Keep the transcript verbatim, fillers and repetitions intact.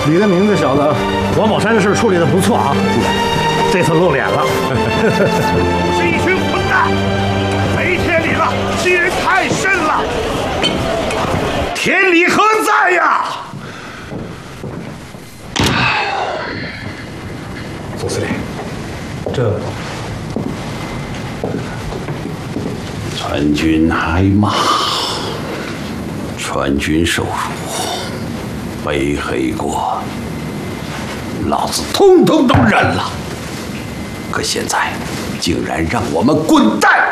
李德明这小子，王宝山的事处理的不错啊，这次露脸了。 都是一群混蛋，没天理了，欺人太甚了，天理何在呀？ 总司令，这川军挨骂，川军受辱，背黑锅，老子通通都认了。可现在竟然让我们滚蛋！